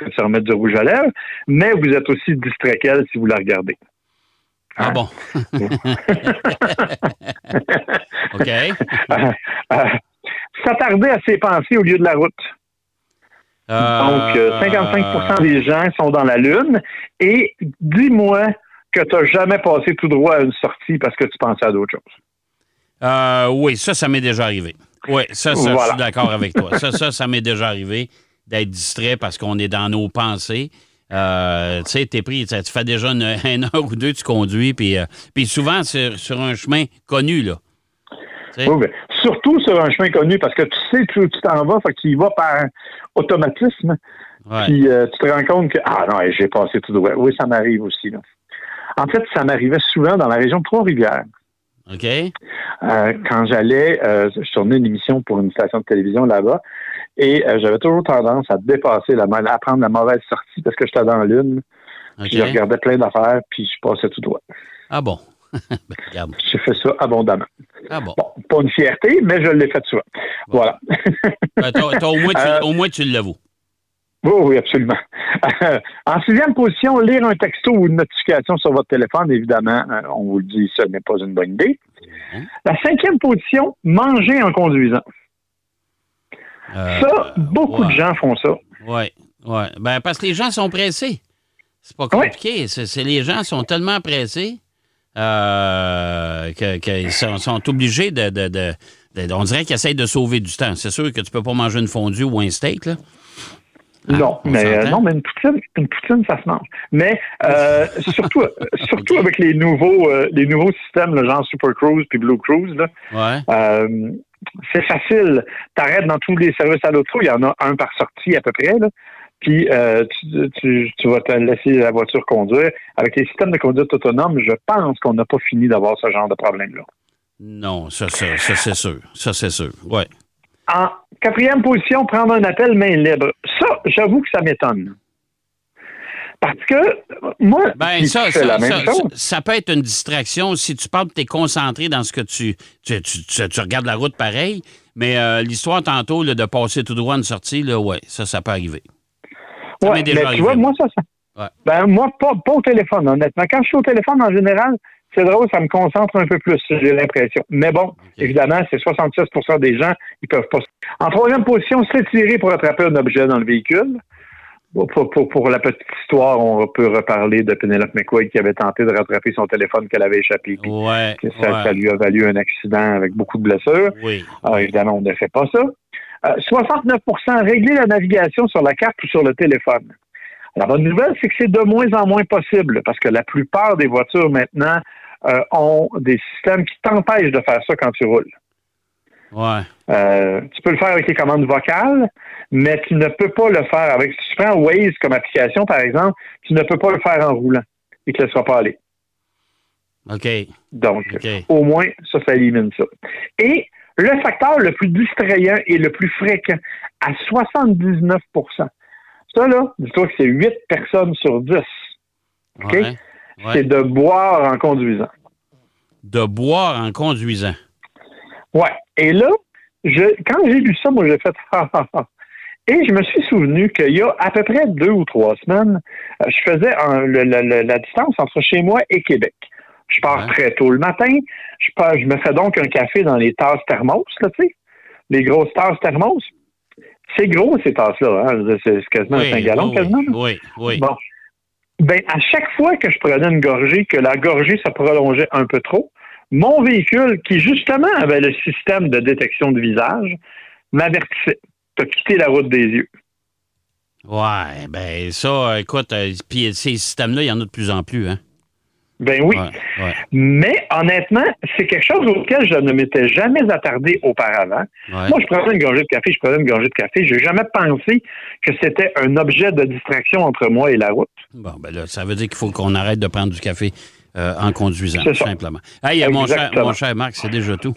de se remettre du rouge à lèvres, mais vous êtes aussi distrait qu'elle si vous la regardez. Ah bon? OK. S'attarder à ses pensées au lieu de la route. Donc, 55% des gens sont dans la Lune. Et dis-moi que tu n'as jamais passé tout droit à une sortie parce que tu pensais à d'autres choses. Oui, ça m'est déjà arrivé. Oui, ça voilà. Je suis d'accord avec toi. Ça m'est déjà arrivé d'être distrait parce qu'on est dans nos pensées. Tu sais, t'es pris, tu fais déjà une heure ou deux, tu conduis, puis souvent sur un chemin connu, là. Oui, mais surtout sur un chemin connu, parce que tu sais où tu t'en vas, fait que tu y vas par automatisme, puis tu te rends compte que, non, j'ai passé tout droit. Oui, ça m'arrive aussi, là. En fait, ça m'arrivait souvent dans la région de Trois-Rivières. OK. Quand j'allais, je tournais une émission pour une station de télévision là-bas, et j'avais toujours tendance à dépasser à prendre la mauvaise sortie parce que j'étais dans la Lune, puis je regardais plein d'affaires, puis je passais tout droit. Ah bon? Regarde. J'ai fait ça abondamment. Ah bon? Bon, pas une fierté, mais je l'ai fait souvent. Bon. Voilà. Au moins, tu l'avoues. Oui, absolument. En 6e position, lire un texto ou une notification sur votre téléphone, évidemment, on vous le dit, ce n'est pas une bonne idée. La 5e position, manger en conduisant. Beaucoup de gens font ça. Oui. Ben, parce que les gens sont pressés. C'est pas compliqué. Oui. Les gens sont tellement pressés qu'ils sont obligés on dirait qu'ils essayent de sauver du temps. C'est sûr que tu peux pas manger une fondue ou un steak, là. Non, mais une poutine, ça se mange. Mais surtout avec les nouveaux systèmes, le genre Super Cruise puis Blue Cruise, là, c'est facile. T'arrêtes dans tous les services à l'auto, il y en a un par sortie à peu près, là. Puis tu vas te laisser la voiture conduire. Avec les systèmes de conduite autonome, je pense qu'on n'a pas fini d'avoir ce genre de problème-là. Non, ça c'est sûr. Ça, c'est sûr, oui. En 4e position, prendre un appel main libre. Ça, j'avoue que ça m'étonne. Parce que moi, je fais la même chose. Ça peut être une distraction. Si tu parles, tu es concentré dans ce que tu regardes la route pareil, mais l'histoire tantôt là, de passer tout droit à une sortie, là, ça peut arriver. Oui, mais tu vois, moi, ça. Ouais. Ben, moi, pas au téléphone, honnêtement. Quand je suis au téléphone, en général, c'est drôle, ça me concentre un peu plus, j'ai l'impression. Mais bon, évidemment, c'est 66% des gens, ils peuvent pas. En 3e position, s'étirer pour attraper un objet dans le véhicule. Pour la petite histoire, on peut reparler de Penelope McQuaid qui avait tenté de rattraper son téléphone qu'elle avait échappé. Ça lui a valu un accident avec beaucoup de blessures. Oui. Alors, évidemment, on ne fait pas ça. 69% régler la navigation sur la carte ou sur le téléphone. La bonne nouvelle, c'est que c'est de moins en moins possible parce que la plupart des voitures maintenant ont des systèmes qui t'empêchent de faire ça quand tu roules. Ouais. Tu peux le faire avec les commandes vocales, mais tu ne peux pas le faire avec... Si tu prends Waze comme application, par exemple, tu ne peux pas le faire en roulant et que ne laissera pas aller. OK. Donc, au moins, ça élimine ça. Et le facteur le plus distrayant et le plus fréquent, à 79%. Ça, là, dis-toi que c'est 8 personnes sur 10. OK? Ouais. C'est de boire en conduisant. De boire en conduisant. Ouais. Et là, quand j'ai lu ça, moi, j'ai fait Et je me suis souvenu qu'il y a à peu près 2 ou 3 semaines, je faisais la distance entre chez moi et Québec. Je pars très tôt le matin. Je me fais donc un café dans les tasses thermos, là, tu sais, les grosses tasses thermos. C'est gros, ces tasses-là. Hein? C'est quasiment 5 gallons, quasiment. Oui. Bon. Ben, à chaque fois que je prenais une gorgée, que la gorgée se prolongeait un peu trop, mon véhicule, qui justement avait le système de détection de visage, m'avertissait. T'as quitté la route des yeux. Ouais, ben ça, écoute, puis ces systèmes-là, il y en a de plus en plus, hein? Ben oui. Ouais. Mais honnêtement, c'est quelque chose auquel je ne m'étais jamais attardé auparavant. Ouais. Moi, je prenais une gorgée de café. Je n'ai jamais pensé que c'était un objet de distraction entre moi et la route. Bon, ben là, ça veut dire qu'il faut qu'on arrête de prendre du café en conduisant, tout simplement. Hey, mon cher Marc, c'est déjà tout.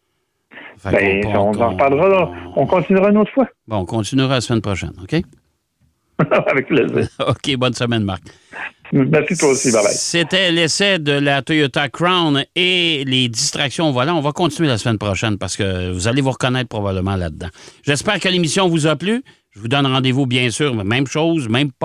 On en reparlera là. On continuera une autre fois. Bon, on continuera la semaine prochaine, OK? Avec plaisir. OK, bonne semaine, Marc. Merci toi aussi, bye-bye. C'était l'essai de la Toyota Crown et les distractions au volant. On va continuer la semaine prochaine parce que vous allez vous reconnaître probablement là-dedans. J'espère que l'émission vous a plu. Je vous donne rendez-vous, bien sûr, même chose, même